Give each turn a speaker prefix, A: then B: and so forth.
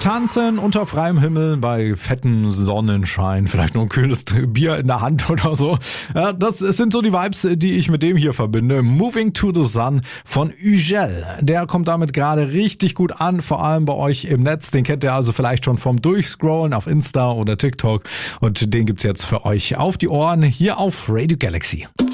A: Tanzen unter freiem Himmel bei fettem Sonnenschein, vielleicht noch ein kühles Bier in der Hand oder so. Ja, das sind so die Vibes, die ich mit dem hier verbinde. Moving to the Sun von Ugel. Der kommt damit gerade richtig gut an, vor allem bei euch im Netz. Den kennt ihr also vielleicht schon vom Durchscrollen auf Insta oder TikTok. Und den gibt's jetzt für euch auf die Ohren hier auf Radio Galaxy.